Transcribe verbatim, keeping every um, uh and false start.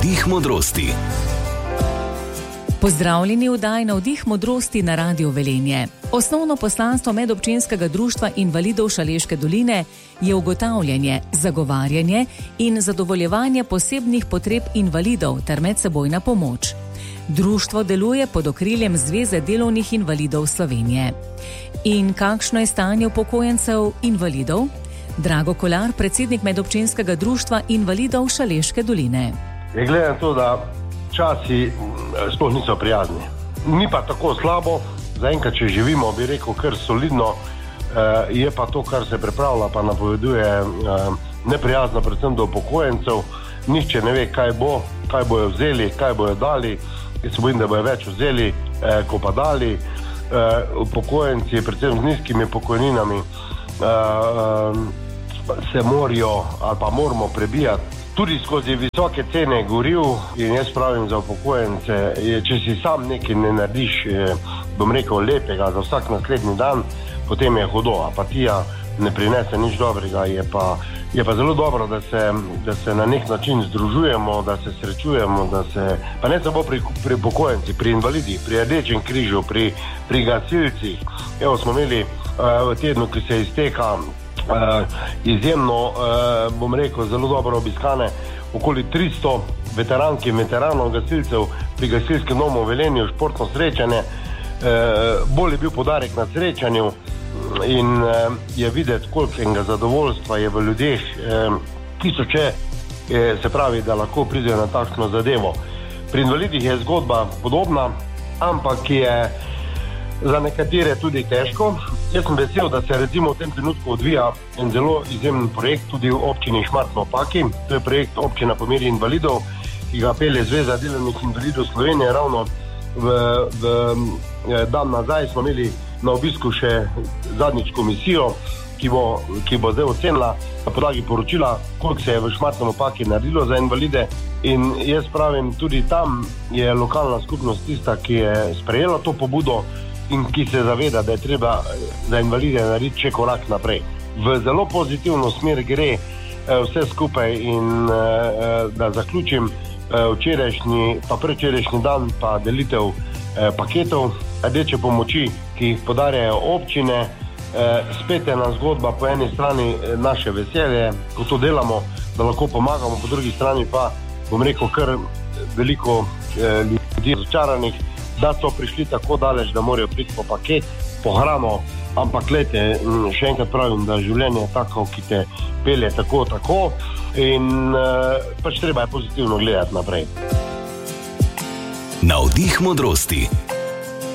Navdih modrosti. Pozdravljeni v oddaji Navdih modrosti na Radiu Velenje. Osnovno poslanstvo Medobčinskega društva invalidov Šaleške doline je ugotavljanje, zagovarjanje in zadovoljevanje posebnih potreb invalidov ter medsebojna pomoč. Društvo deluje pod okriljem Zveze delovnih invalidov Slovenije. In kakšno je stanje upokojencev invalidov? Drago Kolar, predsednik Medobčinskega društva invalidov Šaleške doline. Je gledam to, da časi sploh niso prijazni. Ni pa tako slabo, zaenkrat, če živimo, bi rekel, kar solidno, je pa to, kar se pripravlja, pa napoveduje neprijazno, predvsem do upokojencev. Nihče ne ve, kaj bo, kaj bojo vzeli, kaj bojo dali. Jaz se bojim, da bojo več vzeli, ko pa dali. Upokojenci, predvsem z nizkimi pokojninami, se morajo ali pa moramo prebijati tudi skozi visoke cene goriv. In jaz pravim za upokojence, če si sam nekaj ne narediš, bom rekel, lepega za vsak naslednji dan, potem je hudo. Apatija ne prinese nič dobrega. Je pa, je pa zelo dobro, da se, da se na nek način združujemo, da se srečujemo, da se, pa ne samo pri, pri upokojenci, pri invalidih, pri Rdečem križu, pri, pri gasilcih. Evo, smo imeli uh, v tednu, ki se izteka, Uh, izjemno, uh, bom rekel, zelo dobro obiskane okoli tristo veterank in veteranov gasilcev pri gasilskem domu v Velenju, športno srečanje. Uh, bolj je bil podarek na srečanju in uh, je videti, koliko enega zadovoljstva je v ljudeh, uh, tisoče, je, se pravi, da lahko pridejo na takšno zadevo. Pri invalidih je zgodba podobna, ampak je za nekatere tudi težko. Jaz sem vesel, da se recimo v tem trenutku odvija en zelo izjemen projekt tudi v občini Šmartno ob Paki. To je projekt Občina po meri invalidov, ki ga pelje Zveza delovnih invalidov Slovenije. Ravno v, v dan nazaj smo imeli na obisku še zadnjič komisijo, ki bo, ki bo zdaj ocenila na podlagi poročila, koliko se je v Šmartnem ob Paki naredilo za invalide. In jaz pravim, tudi tam je lokalna skupnost tista, ki je sprejela to pobudo in ki se zaveda, da je treba za invalide narediti še korak naprej. V zelo pozitivno smer gre vse skupaj in da zaključim, včerajšnji pa predvčerajšnji dan pa delitev paketov rdeče pomoči, ki jih podarjajo občine. Spet ena zgodba, po eni strani naše veselje, ko to delamo, da lahko pomagamo, po drugi strani pa, bom rekel, kar veliko ljudi razočaranih, da so prišli tako daleč, da morajo priti po paket, po hrano, ampak glejte, še enkrat pravim, da življenje je tako, ki te pelje tako, tako in uh, pač treba je pozitivno gledati naprej. Navdih modrosti.